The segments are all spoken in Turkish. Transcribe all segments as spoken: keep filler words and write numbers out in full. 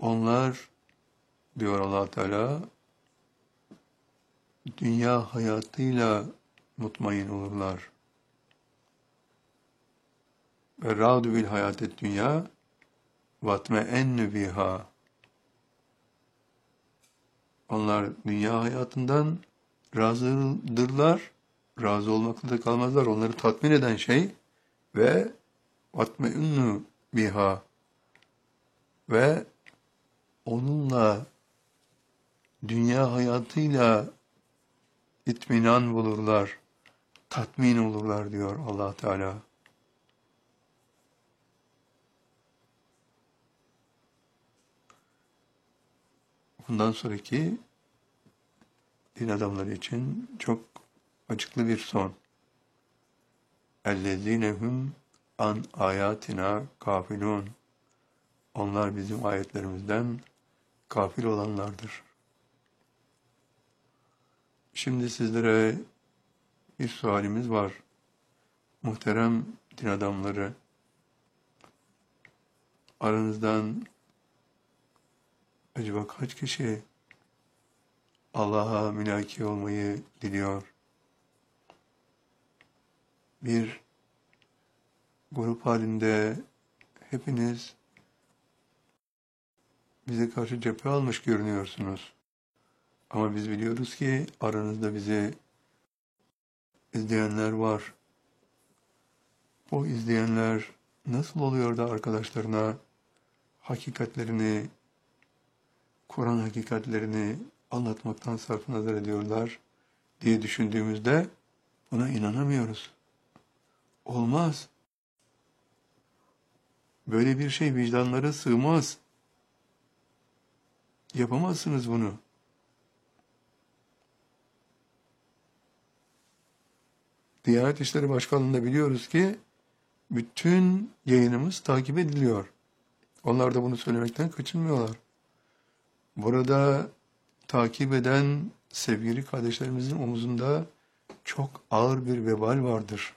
Onlar diyor Allah Teala dünya hayatıyla mutmain olurlar. Ve râdü bil hayatet dünya vatme'ennü biha. Onlar dünya hayatından razıdırlar, razı olmakla da kalmazlar. Onları tatmin eden şey ve vatme'ennü biha ve onunla dünya hayatıyla itminan bulurlar, tatmin olurlar diyor Allah Teala. Bundan sonraki din adamları için çok açıklı bir son. اَلَّذ۪ينَهُمْ an ayatina gafilun. Onlar bizim ayetlerimizden gafil olanlardır. Şimdi sizlere bir sualimiz var. Muhterem din adamları, aranızdan acaba kaç kişi Allah'a mülaki olmayı diliyor? Bir grup halinde hepiniz bize karşı cephe almış görünüyorsunuz. Ama biz biliyoruz ki aranızda bizi izleyenler var. Bu izleyenler nasıl oluyor da arkadaşlarına hakikatlerini, Kur'an hakikatlerini anlatmaktan sarf nazar ediyorlar diye düşündüğümüzde buna inanamıyoruz. Olmaz. Böyle bir şey vicdanlara sığmaz. Yapamazsınız bunu. Diyanet İşleri Başkanlığı'nda biliyoruz ki bütün yayınımız takip ediliyor. Onlar da bunu söylemekten kaçınmıyorlar. Burada takip eden sevgili kardeşlerimizin omuzunda çok ağır bir vebal vardır.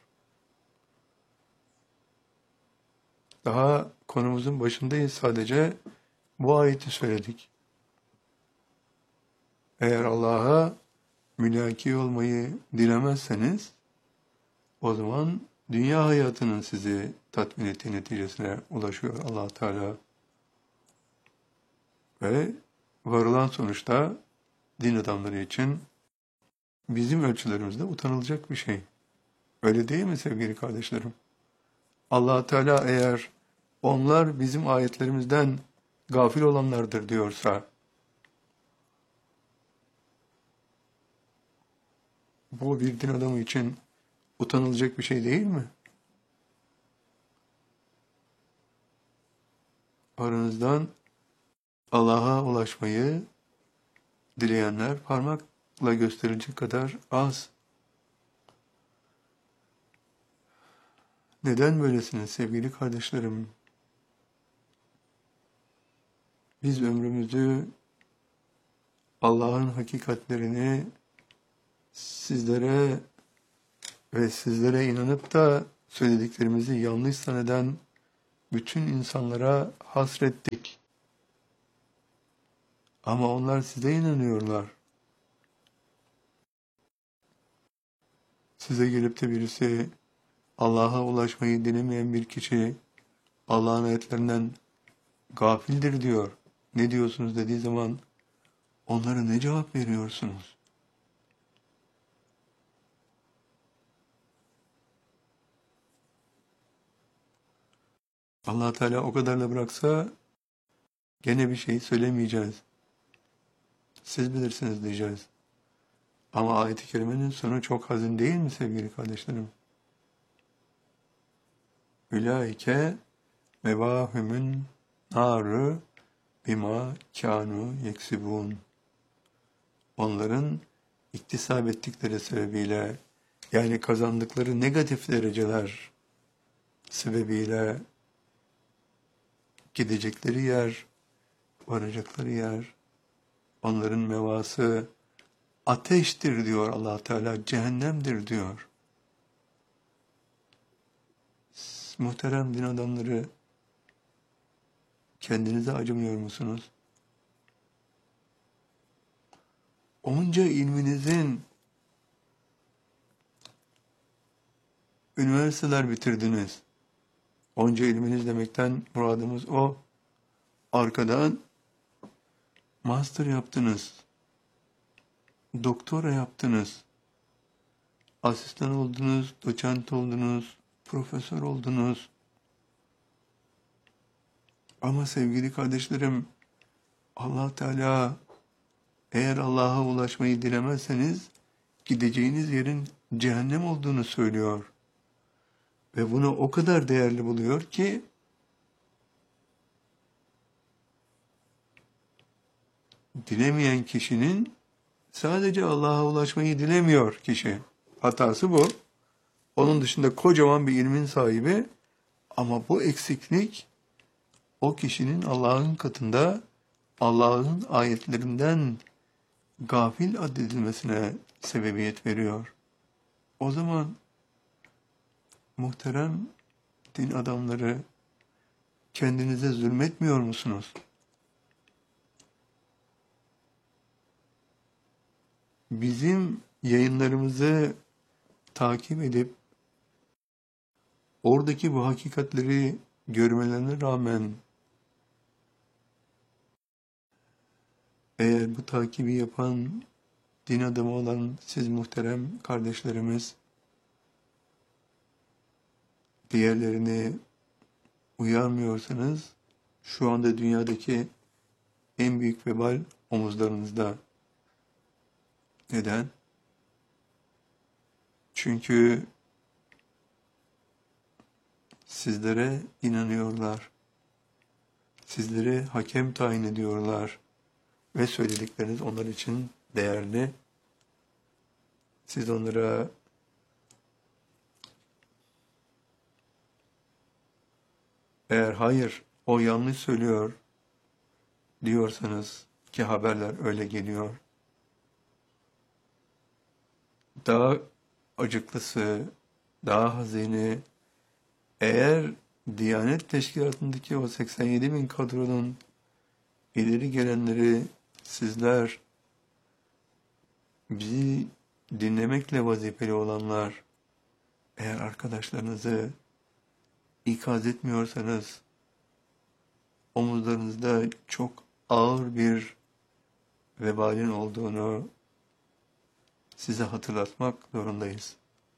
Daha konumuzun başındayız, sadece bu ayeti söyledik. Eğer Allah'a mülaki olmayı dilemezseniz, o zaman dünya hayatının sizi tatmin ettiği neticesine ulaşıyor Allah Teala. Ve varılan sonuçta din adamları için bizim ölçülerimizde utanılacak bir şey. Öyle değil mi sevgili kardeşlerim? Allah Teala eğer onlar bizim ayetlerimizden gafil olanlardır diyorsa, bu bir din adamı için utanılacak bir şey değil mi? Aranızdan Allah'a ulaşmayı dileyenler parmakla gösterilecek kadar az. Neden böylesiniz sevgili kardeşlerim? Biz ömrümüzü Allah'ın hakikatlerini sizlere ve sizlere inanıp da söylediklerimizi yanlış zanneden bütün insanlara hasrettik. Ama onlar size inanıyorlar. Size gelip de birisi Allah'a ulaşmayı dilemeyen bir kişi Allah'ın ayetlerinden gafildir diyor. Ne diyorsunuz dediği zaman onlara ne cevap veriyorsunuz? Allah Teala o kadarla bıraksa gene bir şey söylemeyeceğiz. Siz bilirsiniz diyeceğiz. Ama ayet-i kerimenin sonu çok hazin değil mi sevgili kardeşlerim? Ülaike mevahümün narı bima kânu yeksibun. Onların iktisap ettikleri sebebiyle, yani kazandıkları negatif dereceler sebebiyle gidecekleri yer, varacakları yer, onların mevası ateştir diyor Allah Teala, cehennemdir diyor. Muhterem din adamları, Kendinize acımıyor musunuz? Onca ilminizin, üniversiteler bitirdiniz. Onca ilminiz demekten muradımız o. Arkadan master yaptınız. Doktora yaptınız. Asistan oldunuz, doçent oldunuz, profesör oldunuz. Ama sevgili kardeşlerim, Allah Teala eğer Allah'a ulaşmayı dilemezseniz gideceğiniz yerin cehennem olduğunu söylüyor. Ve bunu o kadar değerli buluyor ki dilemeyen kişinin sadece Allah'a ulaşmayı dilemiyor kişi. Hatası bu. Onun dışında kocaman bir ilmin sahibi ama bu eksiklik o kişinin Allah'ın katında Allah'ın ayetlerinden gafil addedilmesine sebebiyet veriyor. O zaman muhterem din adamları kendinize zulmetmiyor musunuz? Bizim yayınlarımızı takip edip oradaki bu hakikatleri görmelerine rağmen eğer bu takibi yapan din adamı olan siz muhterem kardeşlerimiz diğerlerini uyarmıyorsanız şu anda dünyadaki en büyük vebal omuzlarınızda. Neden? Çünkü sizlere inanıyorlar. Sizleri hakem tayin ediyorlar. Ve söyledikleriniz onlar için değerli. Siz onlara eğer hayır o yanlış söylüyor diyorsanız ki haberler öyle geliyor. Daha acıklısı, daha hazini, eğer Diyanet Teşkilatı'ndaki o seksen yedi bin kadronun ileri gelenleri sizler, bizi dinlemekle vazifeli olanlar, eğer arkadaşlarınızı ikaz etmiyorsanız, omuzlarınızda çok ağır bir vebalin olduğunu size hatırlatmak zorundayız.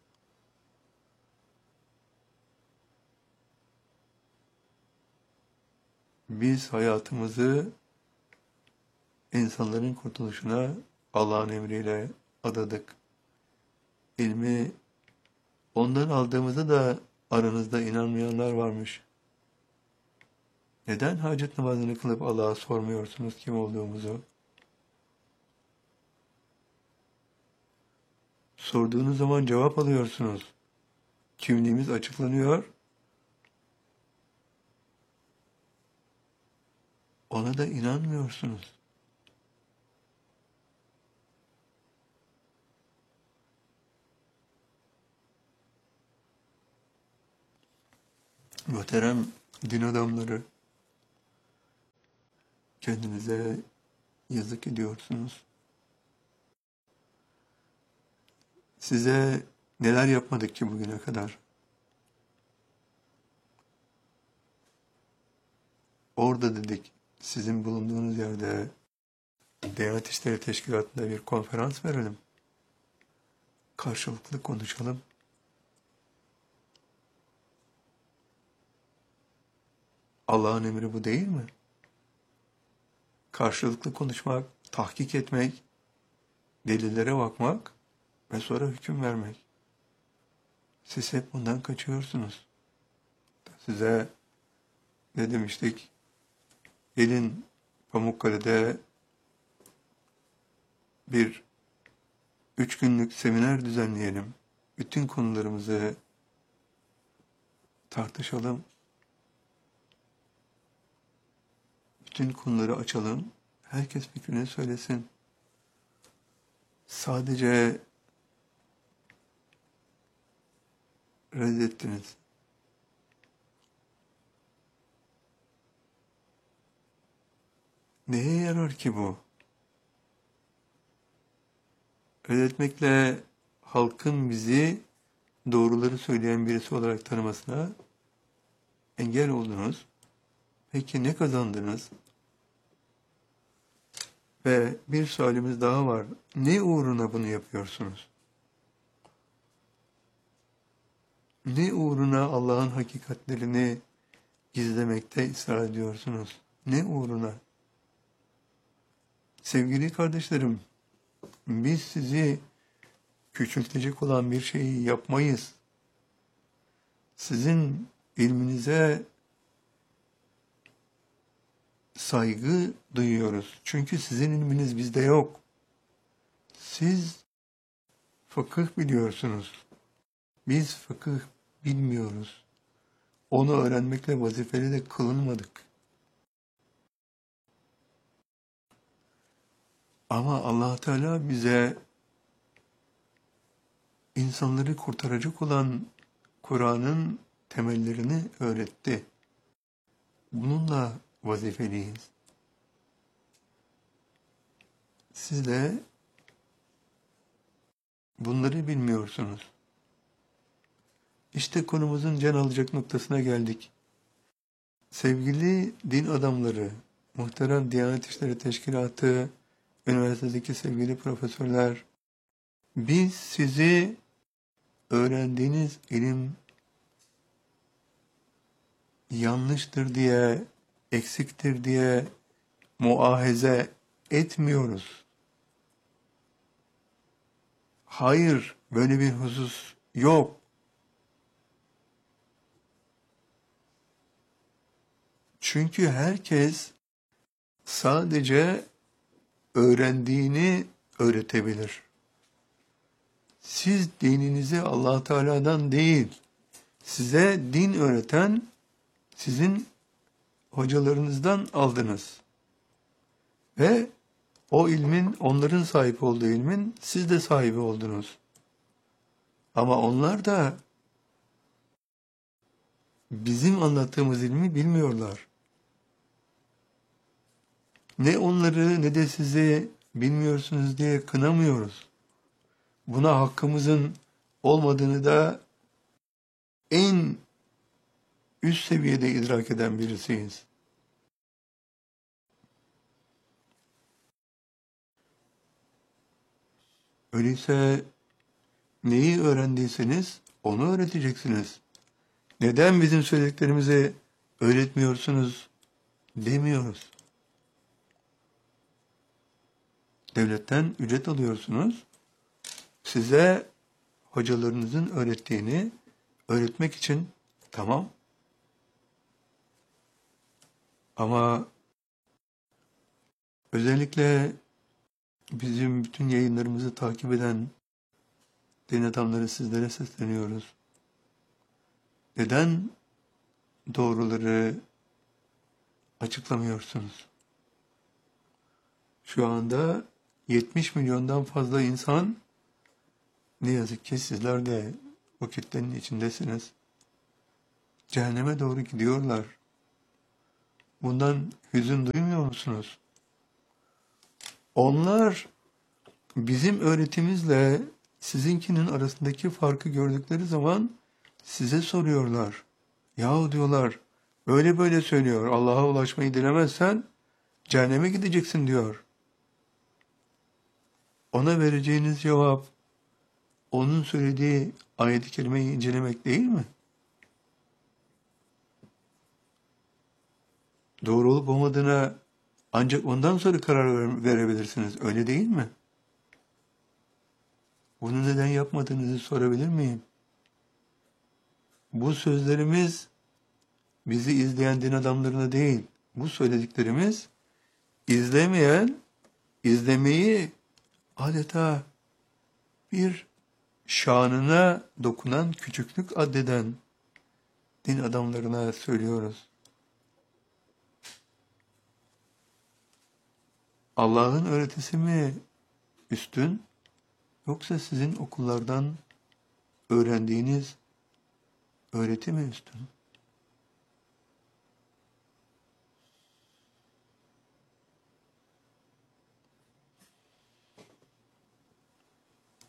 Biz hayatımızı insanların kurtuluşuna Allah'ın emriyle adadık. İlmi ondan aldığımızda da aranızda inanmayanlar varmış. Neden hacet namazını kılıp Allah'a sormuyorsunuz kim olduğumuzu? Sorduğunuz zaman cevap alıyorsunuz. Kimliğimiz açıklanıyor. Ona da inanmıyorsunuz. Muhterem din adamları, kendinize yazık ediyorsunuz. Size neler yapmadık ki bugüne kadar? Orada dedik, sizin bulunduğunuz yerde Diyanet İşleri Teşkilatı'nda bir konferans verelim. Karşılıklı konuşalım. Allah'ın emri bu değil mi? Karşılıklı konuşmak, tahkik etmek, delillere bakmak ve sonra hüküm vermek. Siz hep bundan kaçıyorsunuz. Size ne demiştik? Gelin Pamukkale'de bir üç günlük seminer düzenleyelim. Bütün konularımızı tartışalım. Bütün konuları açalım. Herkes fikrini söylesin. Sadece reddettiniz. Neye yarar ki bu? Öğretmekle halkın bizi doğruları söyleyen birisi olarak tanımasına engel oldunuz. Peki ne kazandınız? Ve bir sualimiz daha var. Ne uğruna bunu yapıyorsunuz? Ne uğruna Allah'ın hakikatlerini gizlemekte ısrar ediyorsunuz? Ne uğruna? Sevgili kardeşlerim, biz sizi küçültecek olan bir şeyi yapmayız. Sizin ilminize saygı duyuyoruz. Çünkü sizin ilminiz bizde yok. Siz fıkıh biliyorsunuz. Biz fıkıh bilmiyoruz. Onu öğrenmekle vazifeli de kılınmadık. Ama Allah Teala bize insanları kurtaracak olan Kur'an'ın temellerini öğretti. Bununla vazifeliyiz. Siz de bunları bilmiyorsunuz. İşte konumuzun can alacak noktasına geldik. Sevgili din adamları, muhterem Diyanet İşleri Teşkilatı, üniversitedeki sevgili profesörler, biz sizi öğrendiğiniz ilim yanlıştır diye, eksiktir diye muahize etmiyoruz. Hayır, böyle bir husus yok. Çünkü herkes sadece öğrendiğini öğretebilir. Siz dininizi Allah Teala'dan değil, size din öğreten sizin hocalarınızdan aldınız. Ve o ilmin, onların sahip olduğu ilmin siz de sahibi oldunuz. Ama onlar da bizim anlattığımız ilmi bilmiyorlar. Ne onları ne de sizi bilmiyorsunuz diye kınamıyoruz. Buna hakkımızın olmadığını da en üst seviyede idrak eden birisiyiz. Öyleyse neyi öğrendiyseniz onu öğreteceksiniz. Neden bizim söylediklerimizi öğretmiyorsunuz demiyoruz. Devletten ücret alıyorsunuz. Size hocalarınızın öğrettiğini öğretmek için tamam. Ama özellikle bizim bütün yayınlarımızı takip eden din adamları sizlere sesleniyoruz. Neden doğruları açıklamıyorsunuz? Şu anda yetmiş milyondan fazla insan, ne yazık ki sizler de bu kitlenin içindesiniz, cehenneme doğru gidiyorlar. Bundan hüzün duymuyor musunuz? Onlar bizim öğretimizle sizinkinin arasındaki farkı gördükleri zaman size soruyorlar. Yahu diyorlar, böyle böyle söylüyor, Allah'a ulaşmayı dilemezsen cehenneme gideceksin diyor. Ona vereceğiniz cevap, onun söylediği ayet-i kerimeyi incelemek değil mi? Doğru olup olmadığına ancak ondan sonra karar verebilirsiniz, öyle değil mi? Bunu neden yapmadığınızı sorabilir miyim? Bu sözlerimiz bizi izleyen din adamlarına değil, bu söylediklerimiz izlemeyen, izlemeyi adeta bir şanına dokunan, küçüklük addeden din adamlarına söylüyoruz. Allah'ın öğretisi mi üstün, yoksa sizin okullardan öğrendiğiniz öğreti mi üstün?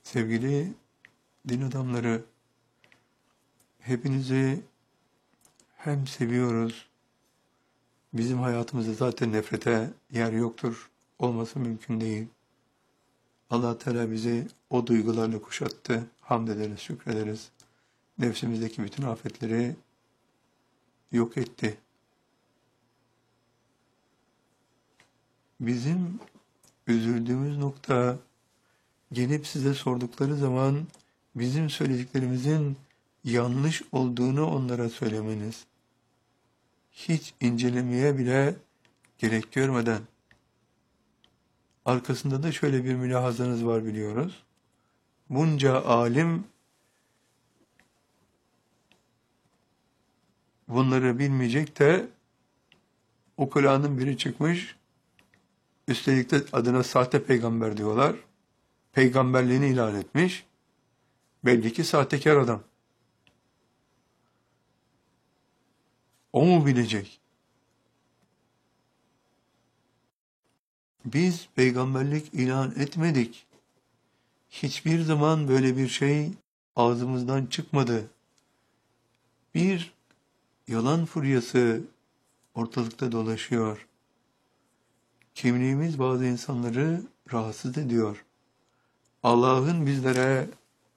Sevgili din adamları, hepinizi hem seviyoruz, bizim hayatımızda zaten nefrete yer yoktur, olması mümkün değil. Allah Teala bizi o duygularla kuşattı, hamd ederiz, şükrederiz. Nefsimizdeki bütün afetleri yok etti. Bizim üzüldüğümüz nokta, gelip size sordukları zaman bizim söylediklerimizin yanlış olduğunu onlara söylemeniz. Hiç incelemeye bile gerek görmeden. Arkasında da şöyle bir mülahazanız var biliyoruz. Bunca alim bunları bilmeyecek de okulanın biri çıkmış, üstelik de adına sahte peygamber diyorlar. Peygamberliğini ilan etmiş. Belli ki sahtekar adam. O mu bilecek? Biz peygamberlik ilan etmedik. Hiçbir zaman böyle bir şey ağzımızdan çıkmadı. Bir yalan furyası ortalıkta dolaşıyor. Kimliğimiz bazı insanları rahatsız ediyor. Allah'ın bizlere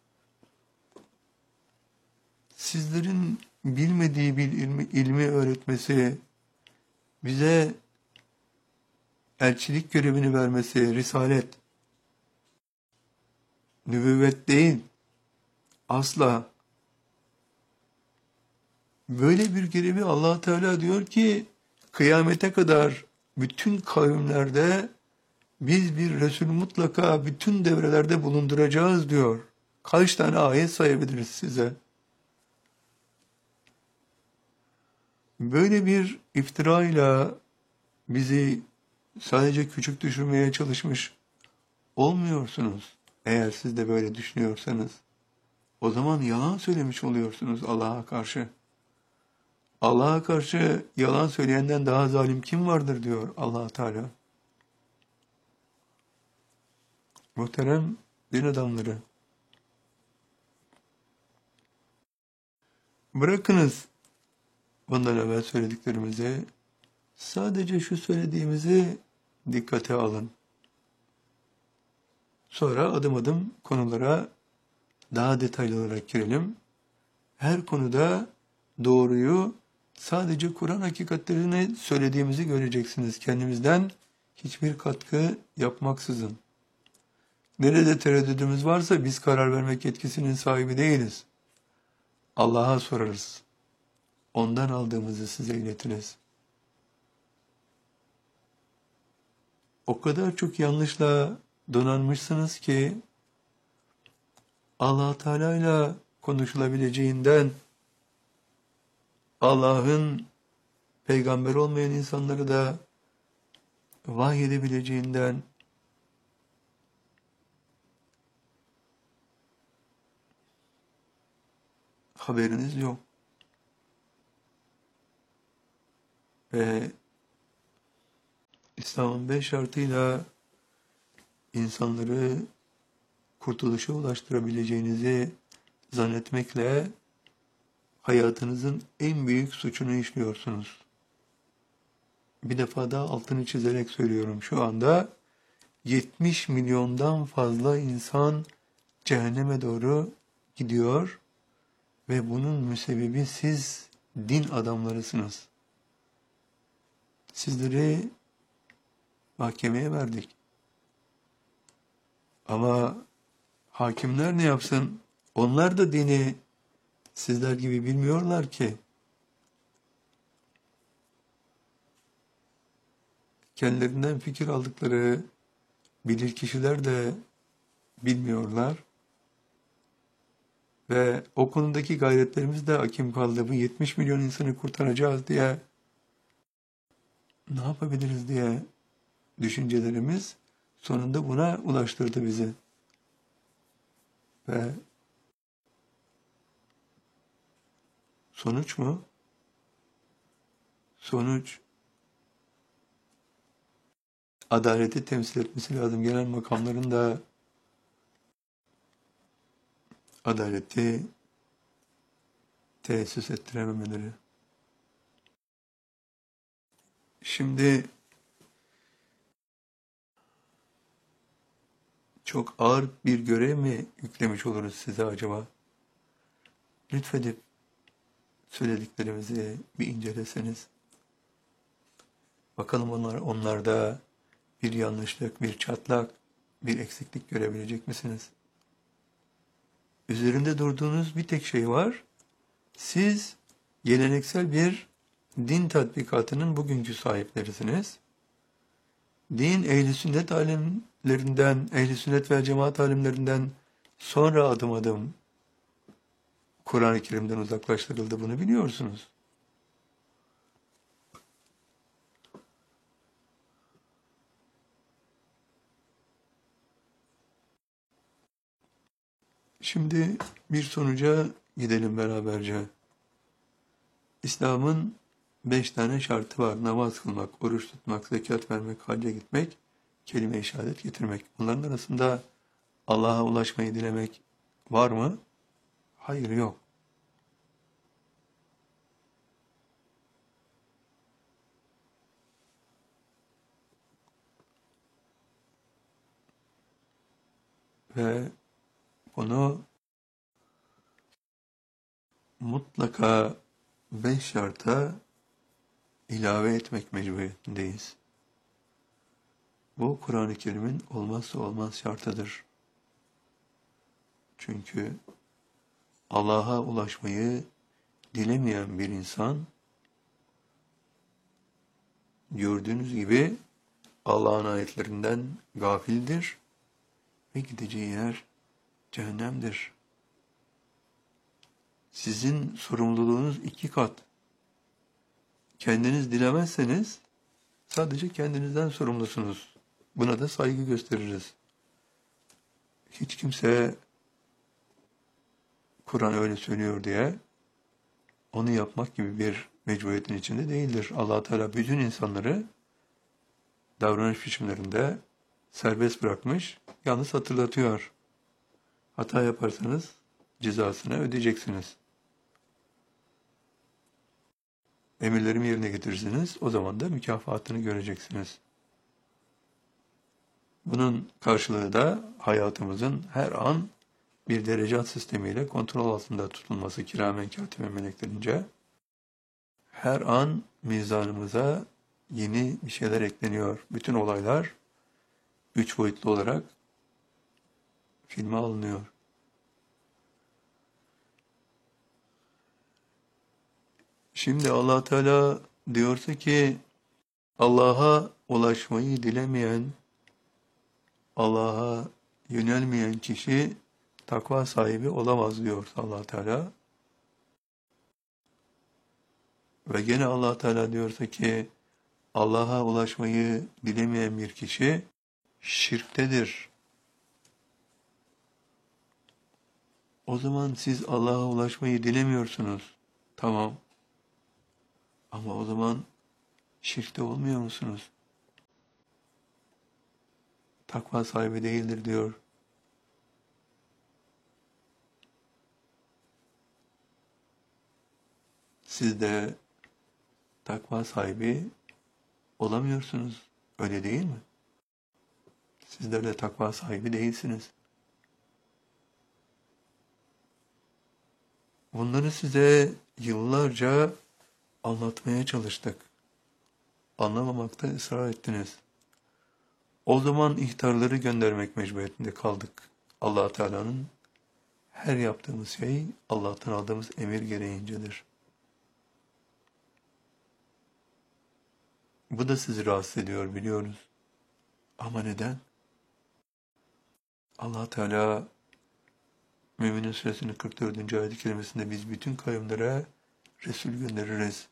sizlerin bilmediği bir ilmi, ilmi öğretmesi, bize elçilik görevini vermesi, risalet, nübüvvet değil, asla. Böyle bir görevi Allah Teala diyor ki, kıyamete kadar bütün kavimlerde biz bir Resul mutlaka bütün devrelerde bulunduracağız diyor. Kaç tane ayet sayabiliriz size? Böyle bir iftirayla bizi sadece küçük düşürmeye çalışmış olmuyorsunuz. Eğer siz de böyle düşünüyorsanız, o zaman yalan söylemiş oluyorsunuz Allah'a karşı. Allah'a karşı yalan söyleyenden daha zalim kim vardır diyor Allah Teala. Muhterem din adamları, bırakınız bundan evvel söylediklerimizi, sadece şu söylediğimizi dikkate alın. Sonra adım adım konulara daha detaylı olarak girelim. Her konuda doğruyu sadece Kur'an hakikatlerini söylediğimizi göreceksiniz. Kendimizden hiçbir katkı yapmaksızın. Nerede tereddüdümüz varsa biz karar vermek yetkisinin sahibi değiliz. Allah'a sorarız. Ondan aldığımızı size iletiriz. O kadar çok yanlışla donanmışsınız ki Allah Teala ile konuşulabileceğinden, Allah'ın peygamber olmayan insanları da vahyedebileceğinden, haberiniz yok. Ve İslam'ın beş şartıyla insanları kurtuluşa ulaştırabileceğinizi zannetmekle hayatınızın en büyük suçunu işliyorsunuz. Bir defa daha altını çizerek söylüyorum. Şu anda yetmiş milyondan fazla insan cehenneme doğru gidiyor ve bunun müsebbibi siz din adamlarısınız. Sizleri mahkemeye verdik. Ama hakimler ne yapsın? Onlar da dini sizler gibi bilmiyorlar ki. Kendilerinden fikir aldıkları bilirkişiler de bilmiyorlar. Ve o konudaki gayretlerimiz de akim kaldı. Bu yetmiş milyon insanı kurtaracağız diye, ne yapabiliriz diye düşüncelerimiz sonunda buna ulaştırdı bizi. Ve sonuç mu? Sonuç, adaleti temsil etmesi lazım. Genel makamların da adaleti tesis ettirememeleri. Şimdi çok ağır bir görev mi yüklemiş oluruz size acaba? Lütfedip söylediklerimizi bir inceleseniz. Bakalım onlar, onlarda bir yanlışlık, bir çatlak, bir eksiklik görebilecek misiniz? Üzerinde durduğunuz bir tek şey var. Siz geleneksel bir din tatbikatının bugünkü sahiplerisiniz. Din ehli sünnet alimlerinden, ehli sünnet ve cemaat alimlerinden sonra adım adım Kur'an-ı Kerim'den uzaklaştırıldı, bunu biliyorsunuz. Şimdi bir sonuca gidelim beraberce. İslam'ın beş tane şartı var. Namaz kılmak, oruç tutmak, zekat vermek, hacca gitmek, kelime-i şehadet getirmek. Bunların arasında Allah'a ulaşmayı dilemek var mı? Hayır, yok. Ve bunu mutlaka beş şarta ilave etmek mecburiyetindeyiz. Bu Kur'an-ı Kerim'in olmazsa olmaz şartıdır. Çünkü Allah'a ulaşmayı dilemeyen bir insan, gördüğünüz gibi Allah'ın ayetlerinden gafildir ve gideceği yer cehennemdir. Sizin sorumluluğunuz iki kat. Kendiniz dilemezseniz sadece kendinizden sorumlusunuz. Buna da saygı gösteririz. Hiç kimse Kur'an öyle söylüyor diye onu yapmak gibi bir mecburiyetin içinde değildir. Allah Teala bütün insanları davranış biçimlerinde serbest bırakmış, yalnız hatırlatıyor. Hata yaparsanız cezasını ödeyeceksiniz. Emirlerimi yerine getirirsiniz, o zaman da mükafatını göreceksiniz. Bunun karşılığı da hayatımızın her an bir derecat sistemiyle kontrol altında tutulması, kiramen katiben meleklerince. Her an mizanımıza yeni bir şeyler ekleniyor. Bütün olaylar üç boyutlu olarak filme alınıyor. Şimdi Allah Teala diyorsa ki Allah'a ulaşmayı dilemeyen, Allah'a yönelmeyen kişi takva sahibi olamaz diyor Allah Teala. Ve gene Allah Teala diyorsa ki Allah'a ulaşmayı dilemeyen bir kişi şirktedir. O zaman siz Allah'a ulaşmayı dilemiyorsunuz. Tamam. Ama o zaman şirkte olmuyor musunuz? Takva sahibi değildir diyor. Siz de takva sahibi olamıyorsunuz. Öyle değil mi? Sizler de takva sahibi değilsiniz. Bunları size yıllarca anlatmaya çalıştık. Anlamamakta ısrar ettiniz. O zaman ihtarları göndermek mecburiyetinde kaldık. Allah Teala'nın her yaptığımız şey Allah'tan aldığımız emir gereğincedir. Bu da sizi rahatsız ediyor biliyoruz. Ama neden? Allah Teala Mü'minin Suresinin kırk dördüncü ayet-i kerimesinde biz bütün kavimlere Resul göndeririz.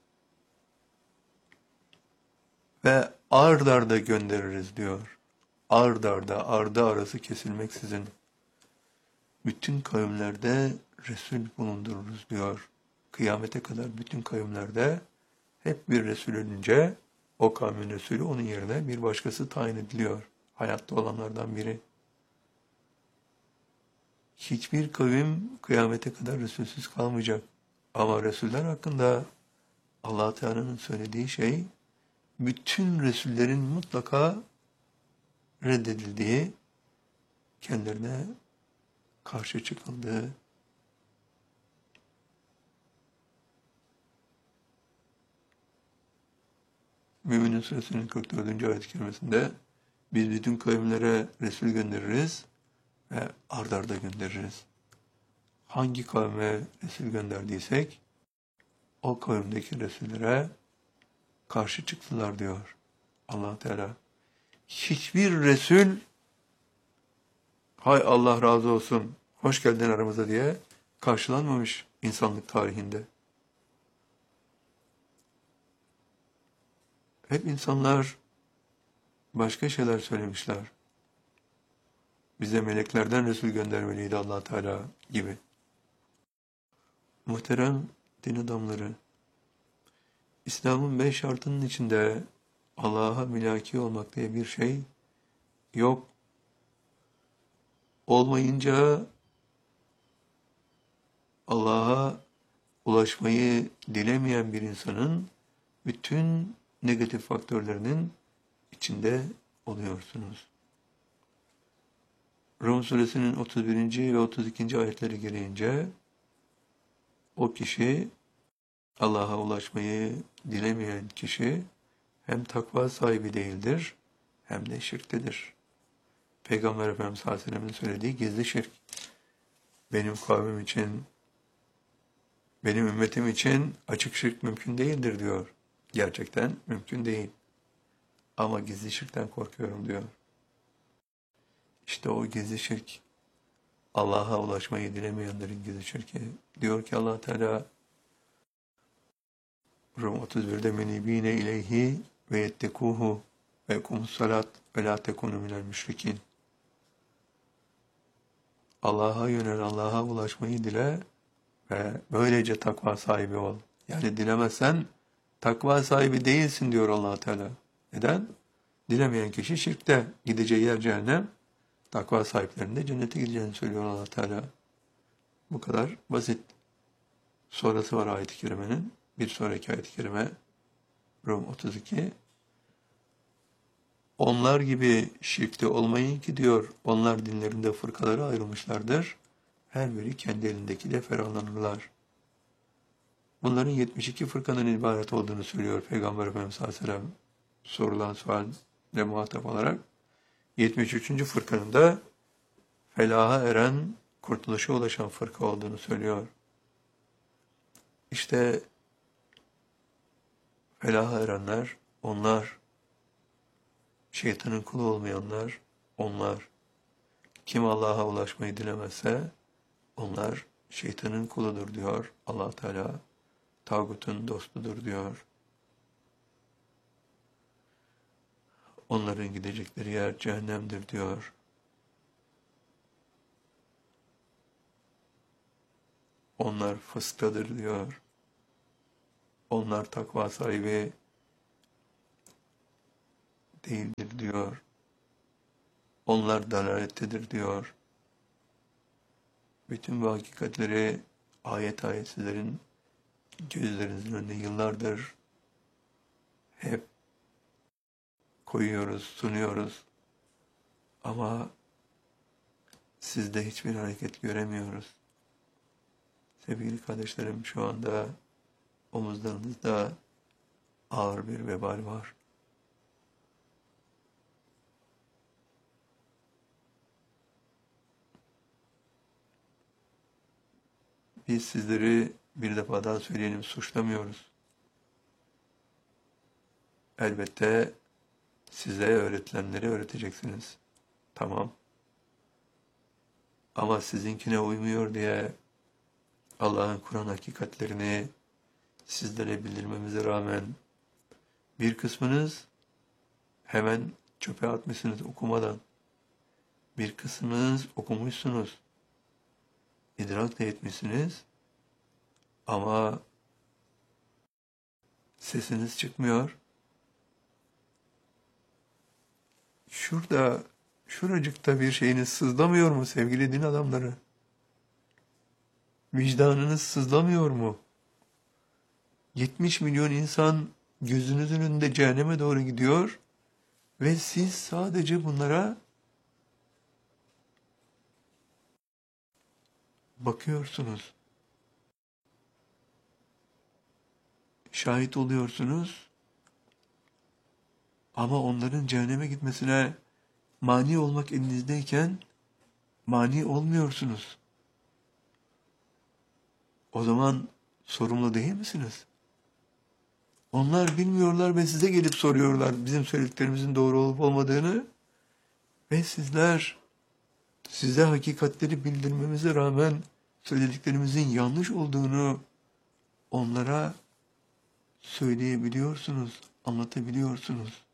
Ve ard arda göndeririz diyor. Ard arda, ardı arası kesilmeksizin. Bütün kavimlerde Resul bulundururuz diyor. Kıyamete kadar bütün kavimlerde hep bir Resul ölünce o kavmin Resulü onun yerine bir başkası tayin ediliyor. Hayatta olanlardan biri. Hiçbir kavim kıyamete kadar Resulsüz kalmayacak. Ama Resuller hakkında Allah Teala'nın söylediği şey, bütün Resullerin mutlaka reddedildiği, kendilerine karşı çıkıldığı. Mü'minin Suresinin kırk dördüncü ayet-i kerimesinde biz bütün kavimlere Resul göndeririz ve ard arda göndeririz. Hangi kavme Resul gönderdiysek o kavimdeki Resullere karşı çıktılar diyor Allah Teala. Hiçbir Resul hay Allah razı olsun, hoş geldin aramıza diye karşılanmamış insanlık tarihinde. Hep insanlar başka şeyler söylemişler. Bize meleklerden Resul göndermeliydi Allah Teala gibi. Muhterem din adamları, İslam'ın beş şartının içinde Allah'a mülaki olmak diye bir şey yok. Olmayınca Allah'a ulaşmayı dilemeyen bir insanın bütün negatif faktörlerinin içinde oluyorsunuz. Rum suresinin otuz birinci ve otuz ikinci ayetleri gereğince o kişi, Allah'a ulaşmayı dilemeyen kişi hem takva sahibi değildir hem de şirktedir. Peygamber Efendimiz sallallahu aleyhi ve sellem'in söylediği gizli şirk. Benim kavmim için, benim ümmetim için açık şirk mümkün değildir diyor. Gerçekten mümkün değil. Ama gizli şirkten korkuyorum diyor. İşte o gizli şirk, Allah'a ulaşmayı dilemeyenlerin gizli şirki. Diyor ki Allah Teala Rum otuz birde menibine ileyhi ve yettekuhu ve yekumus salat ve la tekunu minel müşrikin. Allah'a yönel, Allah'a ulaşmayı dile ve böylece takva sahibi ol. Yani dilemezsen takva sahibi değilsin diyor Allah Teala. Neden? Dilemeyen kişi şirkte, gideceği yer cehennem, takva sahiplerinin de cennete gideceğini söylüyor Allah Teala. Bu kadar basit. Sonrası var ayet-i kerimenin. Bir sonraki ayet-i kerime Rum otuz iki. Onlar gibi şirkte olmayın ki diyor, onlar dinlerinde fırkalara ayrılmışlardır. Her biri kendi elindekiyle ferahlanırlar. Bunların yetmiş iki fırkanın ibaret olduğunu söylüyor Peygamber Efendimiz sallallahu aleyhi ve sellem sorulan sualle muhatap olarak. yetmiş üçüncü fırkanın da felaha eren, kurtuluşa ulaşan fırka olduğunu söylüyor. İşte felaha erenler, onlar, şeytanın kulu olmayanlar, onlar. Kim Allah'a ulaşmayı dilemezse, onlar şeytanın kuludur diyor Allah Teala. Tağutun dostudur diyor. Onların gidecekleri yer cehennemdir diyor. Onlar fıskadır diyor. Onlar takva sahibi değildir diyor. Onlar dalalettedir diyor. Bütün bu hakikatleri ayet ayet sizlerin gözlerinizin önüne yıllardır hep koyuyoruz, sunuyoruz. Ama sizde hiçbir hareket göremiyoruz. Sevgili kardeşlerim, şu anda omuzlarınızda ağır bir vebal var. Biz sizleri bir defa daha söyleyelim, suçlamıyoruz. Elbette size öğretilenleri öğreteceksiniz. Tamam. Ama sizinkine uymuyor diye Allah'ın Kur'an hakikatlerini sizlere bildirmemize rağmen bir kısmınız hemen çöpe atmışsınız okumadan. Bir kısmınız okumuşsunuz. İdrak da etmişsiniz. Ama sesiniz çıkmıyor. Şurada, şuracıkta bir şeyiniz sızlamıyor mu sevgili din adamları? Vicdanınız sızlamıyor mu? yetmiş milyon insan gözünüzün önünde cehenneme doğru gidiyor ve siz sadece bunlara bakıyorsunuz. Şahit oluyorsunuz ama onların cehenneme gitmesine mani olmak elinizdeyken mani olmuyorsunuz. O zaman sorumlu değil misiniz? Onlar bilmiyorlar ve size gelip soruyorlar bizim söylediklerimizin doğru olup olmadığını ve sizler size hakikatleri bildirmemize rağmen söylediklerimizin yanlış olduğunu onlara söyleyebiliyorsunuz, anlatabiliyorsunuz.